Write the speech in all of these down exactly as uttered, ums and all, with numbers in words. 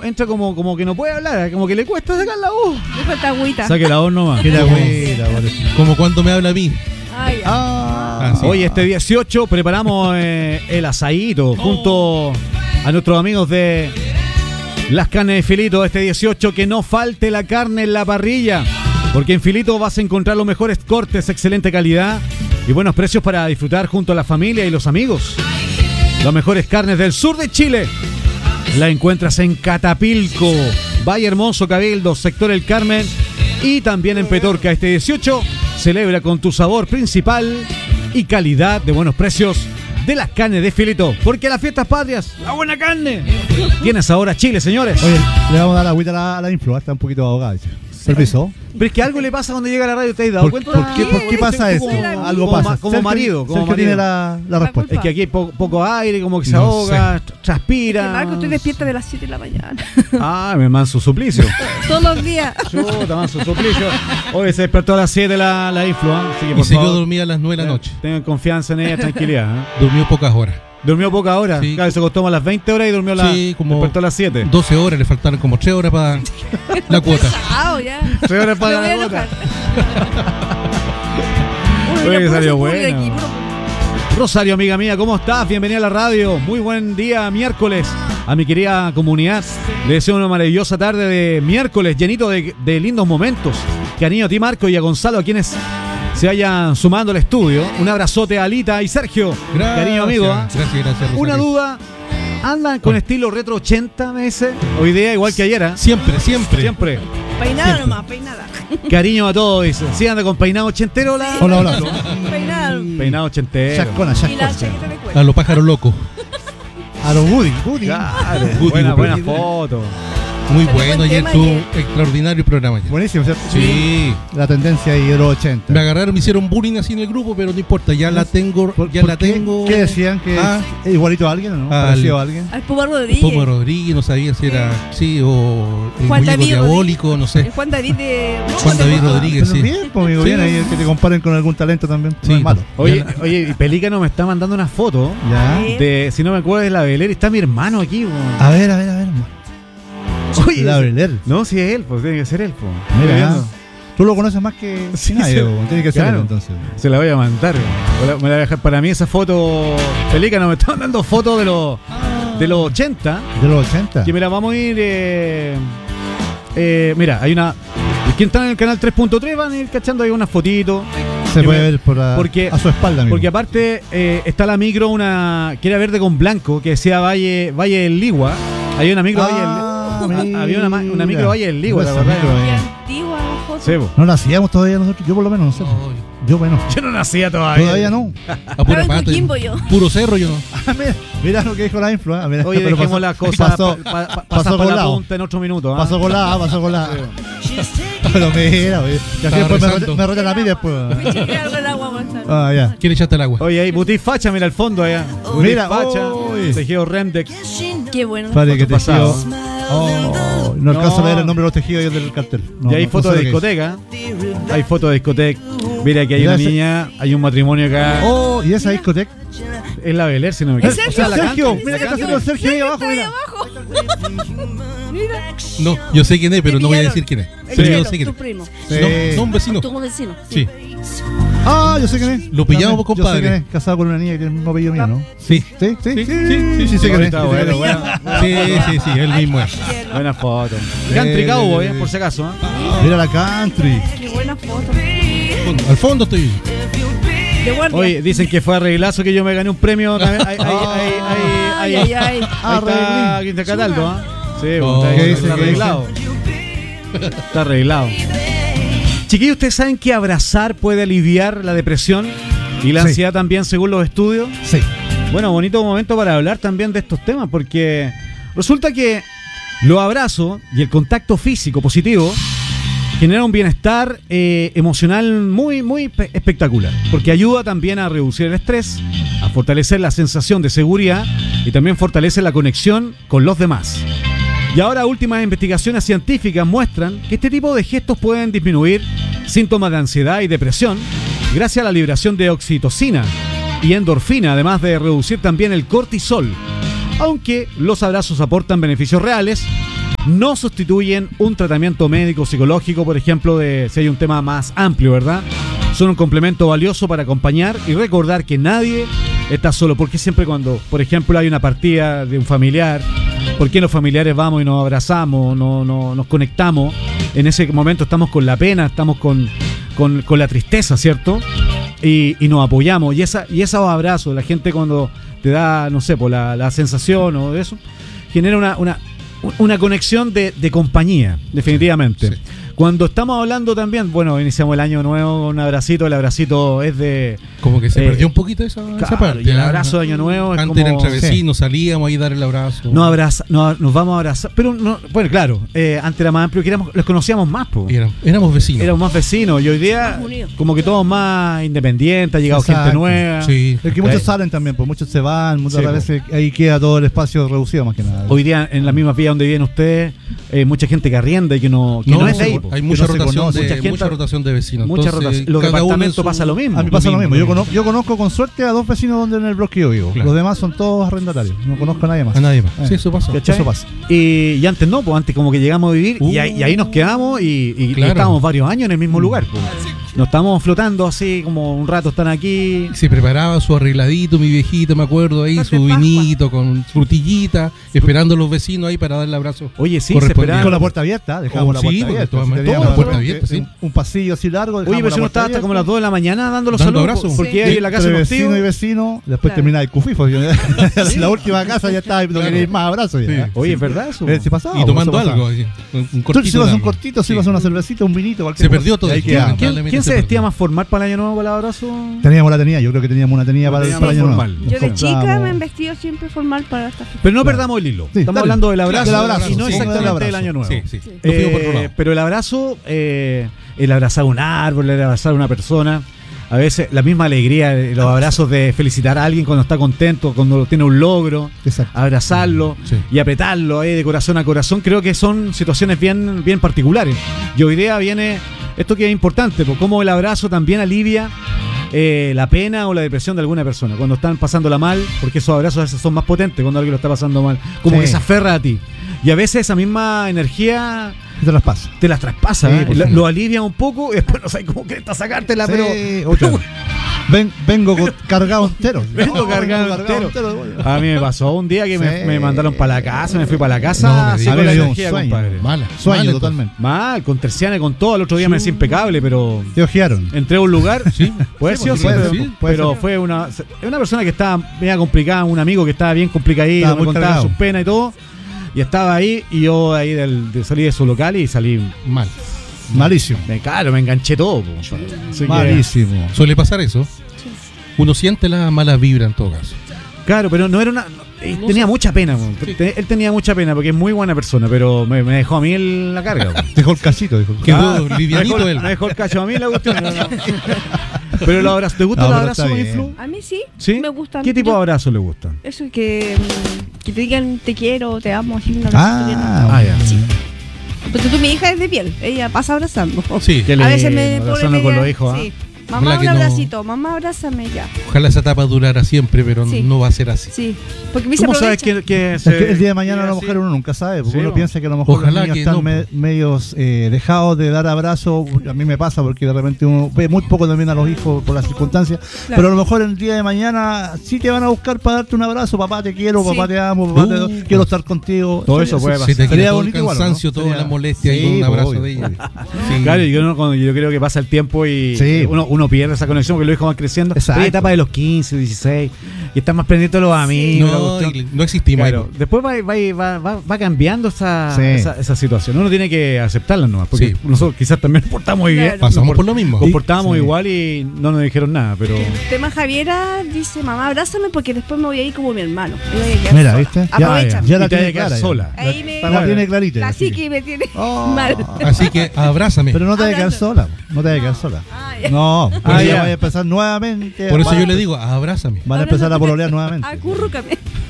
entra como, como que no puede hablar, como que le cuesta sacar la voz. Me falta agüita. Saque la voz nomás. Qué agüita, Como cuando me habla a mí. Ay, Ah, Ah, sí. Hoy este dieciocho preparamos eh, el asadito junto a nuestros amigos de Las Carnes de Filito. Este dieciocho, que no falte la carne en la parrilla, porque en Filito vas a encontrar los mejores cortes, excelente calidad y buenos precios para disfrutar junto a la familia y los amigos. Las mejores carnes del sur de Chile la encuentras en Catapilco, Valle Hermoso, Cabildo, Sector El Carmen y también en Petorca. Este dieciocho celebra con tu sabor principal y calidad de buenos precios de Las Carnes de Filito, porque las fiestas patrias, la buena carne, tiene sabor a Chile, señores. Oye, le vamos a dar la agüita a la, a la influ, está un poquito ahogada. Dice. Permiso. Pero es que algo le pasa cuando llega a la radio, ¿te has dado ¿Por, cuenta? por qué, ¿Por qué pasa esto? Como- Algo como pasa. ma- como Sergio- marido, como Sergio marido. tiene la, la La respuesta. Es que aquí hay po- poco aire, como que se No ahoga, tr- transpira. Marco, estoy despierta de las siete de la mañana. Ah, me manso suplicio. Todos los días. Chuta, manso suplicio. Hoy se despertó a las siete la, la influ, ¿eh? Así que Y por siguió favor, dormida a las nueve de la noche. tengan confianza en ella, tranquilidad. ¿eh? Durmió pocas horas. Durmió pocas horas. Sí. Claro, se acostó como a las veinte horas y durmió la, Sí, como despertó a las siete. doce horas, le faltaron como tres horas para la cuota. Ah, ya. tres horas Me para voy a la cuota. enojar. Uy, Oye, mira, salió puro bueno. de aquí, puro- Rosario, amiga mía, ¿cómo estás? Bienvenida a la radio. Muy buen día, miércoles, a mi querida comunidad. Le deseo una maravillosa tarde de miércoles, llenito de, de lindos momentos. Cariño a ti, Marco, y a Gonzalo, a quienes se vayan sumando al estudio. Un abrazote a Alita y Sergio. Gracias. Cariño, amigo. ¿eh? Gracias, gracias, Rosario. Una duda. ¿Andan con estilo retro ochenta, me dice? Hoy día, igual que ayer, ¿eh? Siempre, siempre. Siempre. Peinada Siempre. nomás, peinada. Cariño a todos, dice. ¿Sí anda con peinado ochentero? La... Hola, hola. Peinada. Peinado ochentero. Chascona, Y la chascona. chaqueta de A cuero. los pájaros locos. A los Woody. Woody. Claro, Guti, buena, Guti. buena foto. Muy Salió bueno buen ayer, tema tu ayer. extraordinario programa ayer. Buenísimo, ¿cierto? Sí. La tendencia ahí de los ochenta. Me agarraron, me hicieron bullying así en el grupo, pero no importa, ya la tengo, ¿Por- ya por la qué? tengo. ¿Qué decían? ¿Que Ah. es igualito a alguien o no? Al- ¿Parecido a alguien? Al Puma Rodríguez. Pomo Rodríguez, no sabía si era sí o el Juan muñeco David diabólico, no El sé. Juan David de. Juan David de- Rodríguez, Pero sí. bien, pues, amigo, Sí. bien ahí que te comparen con algún talento también. No Sí. es malo. Oye, Ya. oye, y Pelícano me está mandando una foto Ya. Sí. de, si no me acuerdo, de la Beler. Está mi hermano aquí, weón. A ver, a ver, a ver. Oye, La Beler. no, si es él, pues tiene que ser él, pues. Mira, Estoy viendo. tú lo conoces más que, que Sí, nadie, sí. weón. Tiene que ser Claro. él, entonces. Se la voy a mandar, weón. Me la- Me la voy a dejar para mí esa foto. Pelícano me está mandando fotos de los de los ochenta. De los ochenta. Que mira, vamos a ir. Eh, eh, mira, hay una. Quien está en el canal tres punto tres van a ir cachando ahí unas fotitos. Se que puede me- ver por la- porque- a su espalda, amigo. Porque aparte eh, está la micro, una que era verde con blanco, que decía Valle Valle del Ligua. Hay una micro Valle del Ah, Ah, había una ma- una mira. micro Valle del Ligua, Esa ¿te acordás? micro, Qué eh. antigua foto. Sí, po. No la hacíamos todavía nosotros. Yo por lo menos no sé. Yo menos. Yo no nacía todavía. Todavía no. A pura Estaba en pata, Coquimbo yo. puro cerro yo no. Ah, mira, mira lo que dijo la influ. ah, mira, Oye, pero dejemos pasó- las cosas Pasó, pa, pa, pa- pasó pasar por la colado. punta en otro minuto. ¿ah? pasó con la, pasó con la. Pero mira, oye. Que así Estaba después me, rezando. rete- me rotan a mí después. Me chequeé algo el agua, Gonzalo. Ah, ya. ¿Quién echaste al agua? Oye, ahí Buti Facha, mira al fondo allá. Buti Mira, Facha, uy. tejido Remdex. Qué bueno. Padre, que te pasado. Oh, no alcanzo No. a leer el nombre de los tejidos ahí del cartel. No, y hay no- fotos no sé de lo que discoteca. Hay fotos de discoteca. Mira, aquí hay Mira una ese- niña, hay un matrimonio acá. es. Oh, y esa discoteca. Es la Beler, si no me ¿Es equivoco. Sergio? O sea, la Sergio, canta. mira que está haciendo Sergio ahí abajo, mira. No, yo sé quién es, pero Te no voy a pillaron. decir quién es. El Pero chelo, yo sé quién tu es. primo. Sí. No, no, un vecino. Tu vecino. Sí. Ah, yo sé quién es. Lo pillamos, También, compadre. Yo sé quién es. Casado con una niña que tiene el mismo apellido mío, ¿no? Sí. Sí, sí, sí, Sí, sí, sí, sé quién es. Está sí sé bueno, quién es. buena, Sí, sí, sí, él mismo es. buena foto. Eh, Country Cowboy, eh, por si acaso. ¿eh? Mira la country. Qué buena foto. Al fondo estoy. De guardia. Oye, dicen que fue arreglazo que yo me gané un premio. Ahí, ahí, ahí, ahí, ahí, Ay, ay, ay. Ah, Ahí está Arreglín. Quinta Cataldo, ¿ah? Sí, Oh, está, ¿qué ahí, dice, está qué arreglado. Está arreglado. Chiquillos, ¿ustedes saben que abrazar puede aliviar la depresión y la Sí. ansiedad también, según los estudios? Sí. Bueno, bonito momento para hablar también de estos temas, porque resulta que los abrazos y el contacto físico positivo genera un bienestar eh, emocional muy, muy pe- espectacular, porque ayuda también a reducir el estrés, a fortalecer la sensación de seguridad y también fortalece la conexión con los demás. Y ahora últimas investigaciones científicas muestran que este tipo de gestos pueden disminuir síntomas de ansiedad y depresión gracias a la liberación de oxitocina y endorfina, además de reducir también el cortisol. Aunque los abrazos aportan beneficios reales, no sustituyen un tratamiento médico psicológico, por ejemplo, de si hay un tema más amplio, ¿verdad? Son un complemento valioso para acompañar y recordar que nadie está solo. Porque siempre cuando, por ejemplo, hay una partida de un familiar, ¿por qué los familiares vamos y nos abrazamos, no, no, nos conectamos? En ese momento estamos con la pena, estamos con, con, con la tristeza, ¿cierto? Y, y nos apoyamos. Y, esa, y esos abrazos, la gente cuando te da, no sé, por la, la sensación o eso, genera una, una, una conexión de, de compañía, definitivamente. Sí. Cuando estamos hablando también, bueno, iniciamos el año nuevo con un abracito, el abracito es de... Como que se eh, perdió un poquito esa, esa claro, parte. y el ¿ah? abrazo de Año Nuevo es Antes como... era entre sí. vecinos, salíamos ahí a dar el abrazo. No abraza, no, nos vamos a abrazar, pero no, bueno, claro, eh, antes era más amplio, que éramos, los conocíamos más, po. Y éramos, éramos vecinos. Éramos más vecinos, y hoy día Más unidos. como que todos más independientes, ha llegado gente Exacto. nueva. Sí. Es que muchos salen también, pues muchos se van, muchas Sí, veces ahí queda todo el espacio reducido más que nada. Hoy día en las mismas vías donde viven ustedes, eh, mucha gente que arrienda y que no, que no, No, es de ahí, hay po. que mucha no se rotación, conoce. de, Mucha gente- mucha rotación de vecinos. Mucha Entonces, rotación. Los cada uno en departamentos su- pasa lo mismo. A mí pasa lo mismo, yo mismo. conozco, yo conozco con suerte a dos vecinos donde en el bloque yo vivo. Claro. Los demás son todos arrendatarios, no conozco a nadie más. A nadie más. Eh. Sí, eso pasa. ¿Cachai? Eso pasa. Y, y antes no, pues antes como que llegamos a vivir y, Uh. ahí, y ahí nos quedamos y, y- y Claro. estábamos varios años en el mismo lugar. Pues. No estábamos flotando así como un rato están aquí. Se preparaba su arregladito, mi viejito, me acuerdo ahí, Torta su de Pascua. vinito con frutillita, esperando a los vecinos ahí para darle el abrazo. Oye, sí, se Correspondiente. esperaban. Con la puerta abierta, dejábamos Oh, la sí, puerta porque abierta. todas Si maneras, teníamos la puerta un- abierta, sí. un, un pasillo así largo. Oye, dejábamos pero la si no puerta estaba hasta como abierta. las dos de la mañana dando los Dando saludos. abrazos. Porque Sí. ahí en la casa de Entre los tíos. vecino y vecino, después Claro. terminaba el cufifo. La última casa ya estaba, no Claro. quería ir más abrazos. Ya. Sí. Oye, es verdad eso. Eh, sí pasaba, Y tomando eso pasaba. algo, así, un, un Tú cortito. si vas a un nada más. cortito, si Sí. vas a una cervecita, un vinito, cualquier Se cosa. perdió todo Y ahí eso. quedaba. ¿Quién, quién, Lamentablemente quién se se vestía perdió. más formal para el año nuevo para el abrazo? Teníamos la tenía, yo creo que teníamos una tenía para, el- Teníamos para el año nuevo. formal. Yo de chica Comprábamos- me he vestido siempre formal para esta fiesta. Pero no Claro. perdamos el hilo. Sí, Estamos dale. hablando del abrazo, Del abrazo, y no sí, exactamente del abrazo. del año nuevo. Sí, sí. Sí. Nos fuimos por otro Eh, lado. pero el abrazo, eh, el abrazar un árbol, el abrazar a una persona, a veces la misma alegría, eh, los abrazos de felicitar a alguien cuando está contento, cuando tiene un logro, Exacto. abrazarlo Sí. y apretarlo ahí de corazón a corazón, creo que son situaciones bien, bien particulares. Y hoy día viene esto que es importante, pues cómo el abrazo también alivia eh, la pena o la depresión de alguna persona cuando están pasándola mal, porque esos abrazos a veces son más potentes cuando alguien lo está pasando mal, como Sí. que se aferra a ti. Y a veces esa misma energía Y te las paso. te las traspasa, Sí, ¿eh? por lo, supuesto. lo alivia un poco y después no sabes cómo que está sacártela, pero otra. Ven, vengo con- cargado entero. Vengo No, cargado entero. bueno. a mí me pasó un día que me, Sí. me mandaron para la casa, me fui para la casa, No, me así digas. con A mí la me dio un energía, sueño. compadre. Mala. Sueño mala, totalmente. Mal, con terciana y con todo, el otro día me decía impecable, pero Te ojearon. entré a un lugar, Sí. puede Sí, ser, pues, sí, puede pero, ser, puede pero ser. fue una, una persona que estaba media complicada, un amigo que estaba bien complicadito, Estaba me muy contaba cargado. sus penas y todo, y estaba ahí, y yo ahí del, de, salí de su local y salí, Mal. Malísimo. me, claro, me enganché todo. po. Así que- Malísimo. Suele pasar eso. Uno siente la mala vibra en todo caso. Claro, pero no era una. eh, No tenía sé. mucha pena, po. Sí. Te- él tenía mucha pena porque es muy buena persona, pero me, me dejó a mí el- la carga. po. Dejó el casito, dijo. Quedó Ah, livianito me dejó, él. me dejó el cacho a mí la cuestión. no, no. Pero los abrazos, ¿te gustan No, los pero abrazos, está bien. Influ? A mí sí, ¿Sí? me gustan. ¿Qué tipo Yo- de abrazos le gustan? Eso que, mm, que te digan te quiero, te amo, así un abrazo bien. Ah, Ah, ya. Sí. Porque tú, mi hija es de piel, ella pasa abrazando. Sí. Qué A veces me lindo, pone abrazando con media- los hijos, ¿ah? sí. Mamá, Ojalá un que no- abracito, mamá, abrázame ya. Ojalá esa etapa durara siempre, pero Sí. no va a ser así. Sí, porque me se ¿Cómo sabes aprovecha. que, que Es se- que el día de mañana a lo que mejor así? uno nunca sabe, porque Sí, uno ¿no? piensa que a lo mejor Ojalá los niños que están no. me- medios eh, dejados de dar abrazos. A mí me pasa porque de repente uno ve muy poco también a los hijos por las circunstancias, Claro. pero a lo mejor el día de mañana sí te van a buscar para darte un abrazo, papá te quiero, Sí. papá te amo, papá te- Uh, quiero estar contigo. Todo eso puede Se pasar. te quita Sería todo el bonito igual, ¿no? cansancio, toda Sería- la molestia y Sí, con un pues, abrazo obvio, de ella. obvio. Sí. Claro, yo, no- cuando- yo creo que pasa el tiempo y Sí. uno, uno pierde esa conexión porque los hijos van creciendo. Exacto. Hay etapa de los quince, dieciséis y están más pendientes de los amigos. la No, cuestión. y no existimos Claro, ahí. después va, va, va, va, va cambiando esa, Sí. esa, esa situación. Uno tiene que aceptarla nomás, porque Sí. nosotros quizás también nos portamos muy bien. Claro. Pasamos Nos por lo mismo. comportábamos Sí. igual y no nos dijeron nada, pero El tema Javiera dice, mamá, abrázame porque después me voy a ir como mi hermano. Me voy a quedar Mira, sola. ¿viste? Ya, Aprovechame. ya la y te tiene vas a quedar clara ya. sola. Ahí me... La tiene clarita. La así. psiqui me tiene Oh. mal. Así que abrázame. Pero no te vas a quedar Abrazo. sola, no te vas a quedar sola. Ah, ya. No, Ah, porque ya. ya vaya a empezar nuevamente. Por eso van a- yo le digo, abrázame. Van a empezar a pololear nuevamente. Acurrúcame.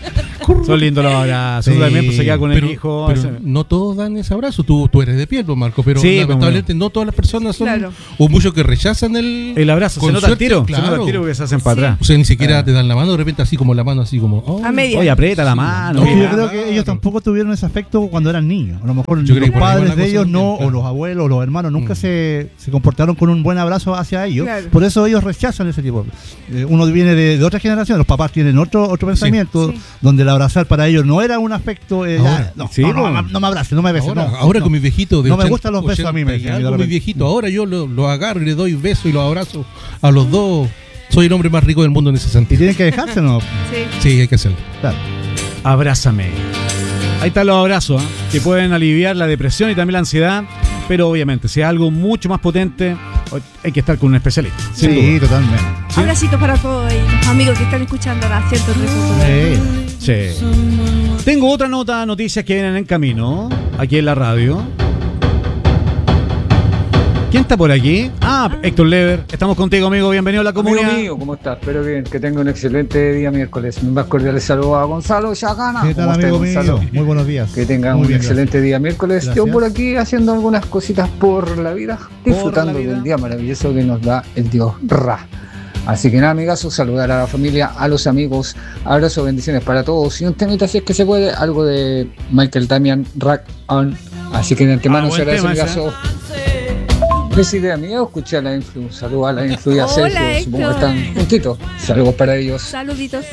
Son lindos los abrazos. Sí. También pues, se queda con pero, el hijo. pero ese- no todos dan ese abrazo. Tú, tú eres de piel, pues, Marco, pero Sí, lamentablemente no todas las personas son. Claro. O muchos que rechazan el. El abrazo, se con nota el suerte, tiro. Se claro. nota el tiro que se hacen para Sí. atrás. O sea, ni siquiera Ah. te dan la mano, de repente así como la mano, así como. oh. A media. Oye, aprieta la mano. Es que yo mira. creo que ellos tampoco tuvieron ese afecto cuando eran niños. A lo mejor Yo creo los que por ahí va padres la de cosa ellos también, no, claro. o los abuelos, o los hermanos, nunca Mm. se, se comportaron con un buen abrazo hacia ellos. Claro. Por eso ellos rechazan ese tipo. Eh, uno viene de, de otra generación, los papás tienen otro otro pensamiento, Sí. donde el abrazar para ellos no era un afecto. eh, Ahora, ya, no, sí, no, no, pues. no, no me abraces, no me beses. Ahora, no, ahora no. con mi viejito de No me ochenta, gustan los besos a mí, me ochenta y decían, algo, de mi repente. viejito, ahora yo lo, lo agarro y le doy besos y los abrazo a los dos. Soy el hombre más rico del mundo en ese Y sentido. tienen que dejarse, ¿no? Sí. Sí, hay que hacerlo. Claro. Abrázame. Ahí están los abrazos, ¿eh? Que pueden aliviar la depresión y también la ansiedad. Pero obviamente, si es algo mucho más potente, hay que estar con un especialista. Sin Sí, duda. totalmente. Sí. Abracitos para todos y los amigos que están escuchando la ciento tres punto nueve. Sí. Sí. Tengo otra nota, noticias que vienen en camino, aquí en la radio. ¿Quién está por aquí? Ah, Héctor Lever. Estamos contigo, amigo. Bienvenido a la Amigo comunidad. mío, ¿cómo estás? Espero bien, que tenga un excelente día miércoles. Mi más cordiales saludos a Gonzalo Chacana. ¿Qué tal, ¿Cómo amigo estás, mío? Gonzalo? Muy buenos días. Que tenga Muy un bien, excelente día miércoles. Gracias. Yo por aquí haciendo algunas cositas por la vida, disfrutando la vida. del día maravilloso que nos da el Dios Ra. Así que nada, amigazos, saludar a la familia, a los amigos, abrazos, bendiciones para todos. Y un temita, si es que se puede, algo de Michael Damian, Rock On. Así que de antemano Ah, se buen agradece, tema ese. amigazo. ¿Es idea mía o escuché a la Influ? Saludos a la Influ y a Hola, Sergio, supongo que Héctor. están juntitos. Saludos para ellos. Saluditos.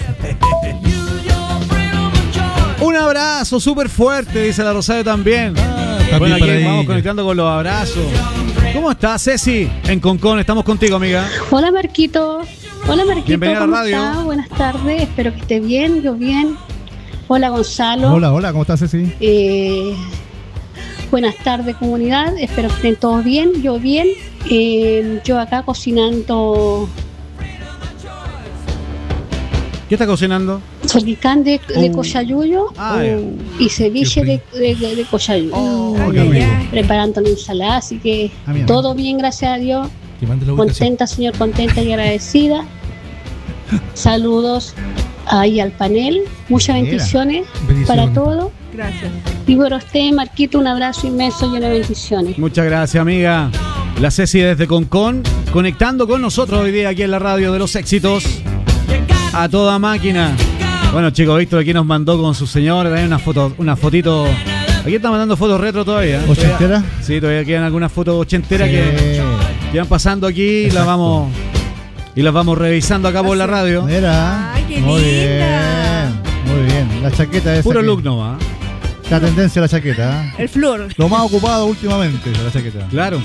Un abrazo súper fuerte, dice la Rosario también. También Bueno, aquí para vamos ella. conectando con los abrazos. ¿Cómo estás, Ceci? En Concón, estamos contigo, amiga. Hola Marquito, hola Marquito, Bienvenida a la ¿cómo radio. estás? Buenas tardes, espero que esté bien, yo bien. Hola Gonzalo. Hola, hola, ¿cómo estás, Ceci? Eh, buenas tardes comunidad, espero que estén todos bien, yo bien. Eh, yo acá cocinando ¿Qué estás cocinando? salpicán de, de Oh. cochayuyo Ah, y ceviche de, de, de cochayuyo. Oh, Ay, qué ay, rico. ay. Preparando la ensalada, así que Ah, bien. todo bien, gracias a Dios. Que mande la ubicación. Contenta, señor, contenta y agradecida. Saludos ahí al panel. Muchas Mira. bendiciones Bendiciones. para todos. Gracias. Y por usted, Marquito, un abrazo inmenso lleno de bendiciones. Muchas gracias, amiga. La Ceci desde Concón, conectando con nosotros hoy día aquí en la radio de los éxitos. A toda máquina. Bueno, chicos, Víctor aquí nos mandó con su señora también una foto, una fotito. Aquí está mandando fotos retro todavía. ¿eh? ¿Ochentera? Todavía- Sí, todavía quedan algunas fotos ochenteras Sí. que, que van pasando aquí y las Exacto. vamos y las vamos revisando acá por la radio. Mira. Ay, qué muy linda. bien, muy bien. La chaqueta es Puro look nomás. La tendencia de la chaqueta. ¿eh? El flor. Lo más ocupado últimamente, la chaqueta. Claro.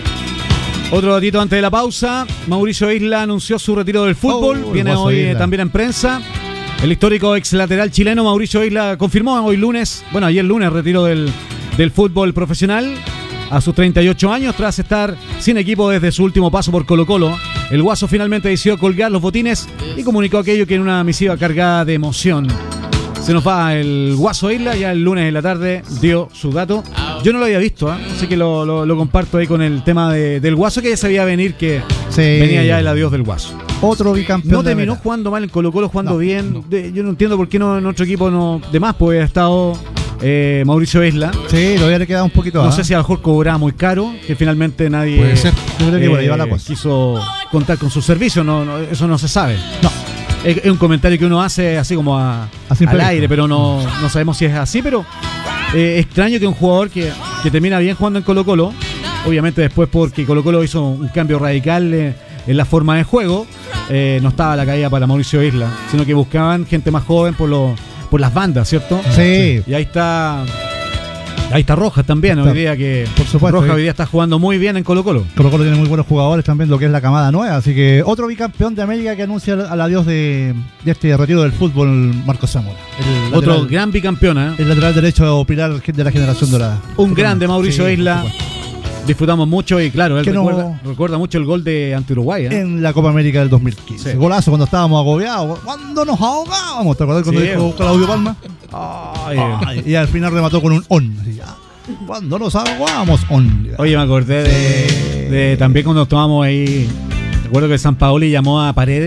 Otro datito antes de la pausa. Mauricio Isla anunció su retiro del fútbol. Oh, el Viene Guaso hoy eh, Isla. también en prensa. El histórico ex lateral chileno Mauricio Isla confirmó hoy lunes, bueno, ayer lunes, retiro del, del fútbol profesional a sus treinta y ocho años tras estar sin equipo desde su último paso por Colo-Colo. El Guaso finalmente decidió colgar los botines y comunicó aquello que en una misiva cargada de emoción. Se nos va el Guaso Isla, ya el lunes en la tarde dio su dato. Yo no lo había visto, ¿eh? Así que lo, lo- lo comparto ahí con el tema de- del Guaso, que ya sabía venir que Sí. venía ya el adiós del Guaso. Otro bicampeón. No de terminó América. jugando mal en Colo-Colo, jugando No, bien. no. De- yo no entiendo por qué no en otro equipo no. De más, pues ha estado eh, Mauricio Isla. Sí, todavía le queda un poquito. No ¿ah? sé si a lo mejor cobraba muy caro, que finalmente nadie Puede ser. Yo creo que por ahí eh, va la cosa. quiso contar con su servicio. No, no, eso no se sabe. No. Es, es un comentario que uno hace así como a, A simple al vista. aire, pero no, no sabemos si es así. Pero eh, extraño que un jugador que, que termina bien jugando en Colo-Colo, obviamente después porque Colo-Colo hizo un cambio radical eh, en la forma de juego, eh, no estaba la caída para Mauricio Isla, sino que buscaban gente más joven por, los por las bandas, ¿cierto? Sí. Y ahí está. Ahí está Rojas también, Está. hoy día que Por supuesto, Rojas sí. hoy día está jugando muy bien en Colo-Colo. Colo Colo tiene muy buenos jugadores también, lo que es la camada nueva. Así que otro bicampeón de América que anuncia al adiós de, de este retiro del fútbol, Marcos Zamora. El Otro lateral- gran bicampeón, ¿eh? El lateral derecho pilar de la generación dorada. Un grande Mauricio Sí, Isla. por supuesto. Disfrutamos mucho y claro, él Que no- recuerda, recuerda mucho el gol de ante Uruguay. ¿eh? En la Copa América del dos mil quince. Sí. Golazo cuando estábamos agobiados. Cuando nos ahogábamos. ¿Te acuerdas cuando Sí. dijo Claudio Palma? Ay, Ay, y al final remató con un on. Así, ya. Cuando nos ahogábamos, on. Oye, me acordé de, de también cuando tomamos ahí. Recuerdo que San Paoli llamó a Paredes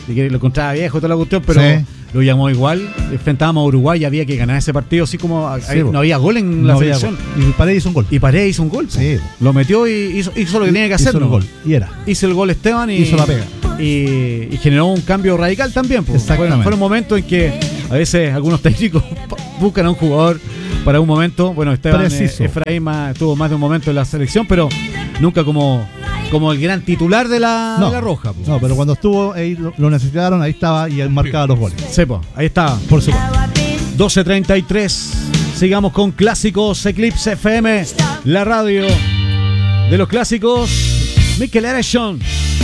de que lo encontraba viejo y toda la cuestión, pero Sí. lo llamó igual. Enfrentábamos a Uruguay y había que ganar ese partido, así como a- Sí, ahí po. no había gol en No la había selección. gol. Y Paredes hizo un gol. Y Paredes hizo un gol. po. Sí. Lo metió y hizo, hizo lo que tenía que hacer. Hizo el ¿no? gol. Y era. Hizo el gol Esteban y Hizo la pega. Y, y generó un cambio radical también. Pues. Exactamente. Fueron, fueron momentos en que a veces algunos técnicos buscan a un jugador para un momento. Bueno, Esteban eh, Preciso. Efraín más- tuvo más de un momento en la selección, pero nunca como, como el gran titular de la, No. de la Roja. pues. No, pero cuando estuvo, ahí lo, lo necesitaron, ahí estaba y él marcaba los goles. Sí, pues, ahí está. Por supuesto. doce treinta y tres. Sigamos con Clásicos Eclipse F M, la radio de los clásicos. Mikel Erection.